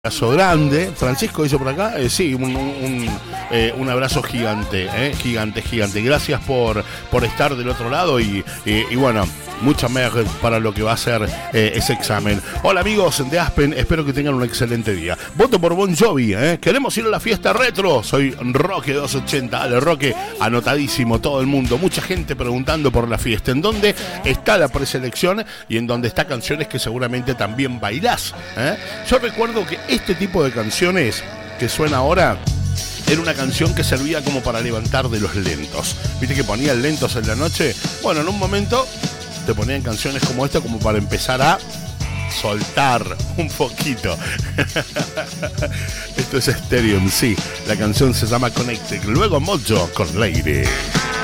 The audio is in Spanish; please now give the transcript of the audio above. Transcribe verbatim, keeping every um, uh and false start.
Abrazo grande. Francisco dice por acá, eh, sí, un, un, eh, un abrazo gigante, eh, gigante, gigante. Gracias por, por estar del otro lado y, y, y bueno, mucha merda para lo que va a ser eh, ese examen. Hola amigos de Aspen, espero que tengan un excelente día. Voto por Bon Jovi, eh. Queremos ir a la fiesta retro. Soy Roque doscientos ochenta. Dale, Roque, anotadísimo todo el mundo. Mucha gente preguntando por la fiesta. ¿En dónde está la preselección? Y en dónde está canciones que seguramente también bailás, eh. Yo recuerdo que este tipo de canciones que suena ahora era una canción que servía como para levantar de los lentos. ¿Viste que ponían lentos en la noche? Bueno, en un momento te ponían canciones como esta como para empezar a soltar un poquito. Esto es Stereo, sí. La canción se llama Connected. Luego Mojo con Lady.